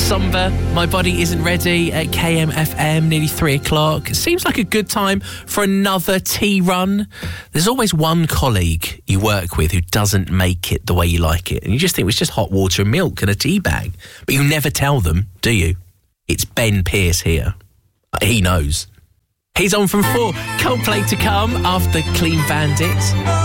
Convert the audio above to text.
Somber, My Body Isn't Ready at KMFM, nearly 3 o'clock. It seems like a good time for another tea run. There's always one colleague you work with who doesn't make it the way you like it, and you just think it's just hot water and milk and a tea bag. But you never tell them, do you? It's Ben Pearce here. He knows. He's on from 4. Coldplay to come after Clean Bandit.